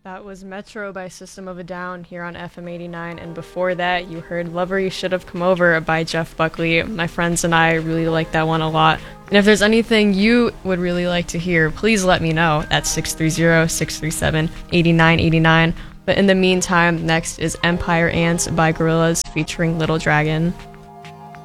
That was Metro by System of a Down here on FM 89, and before that, you heard Lover You Should Have Come Over by Jeff Buckley. My friends and I really like that one a lot. And if there's anything you would really like to hear, please let me know at 630-637-8989. But in the meantime, next is Empire Ants by Gorillaz featuring Little Dragon.